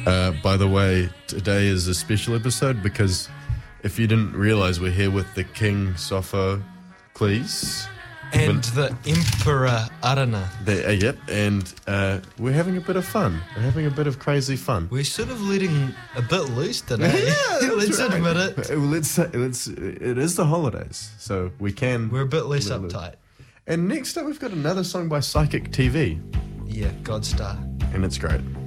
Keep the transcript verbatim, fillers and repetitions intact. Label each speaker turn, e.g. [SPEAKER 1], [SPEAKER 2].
[SPEAKER 1] Uh, by the way, today is a special episode because if you didn't realise, we're here with the King Sophocles.
[SPEAKER 2] And the Emperor Arana.
[SPEAKER 1] The, uh, yep, and uh, we're having a bit of fun. We're having a bit of crazy fun.
[SPEAKER 2] We're sort of letting a bit loose today.
[SPEAKER 1] Yeah,
[SPEAKER 2] Let's
[SPEAKER 1] right.
[SPEAKER 2] admit it.
[SPEAKER 1] Well, let's, let's, it is the holidays, so we can...
[SPEAKER 2] We're a bit less
[SPEAKER 1] let loose.
[SPEAKER 2] uptight.
[SPEAKER 1] And next up, we've got another song by Psychic T V.
[SPEAKER 2] Yeah, Godstar.
[SPEAKER 1] And it's great.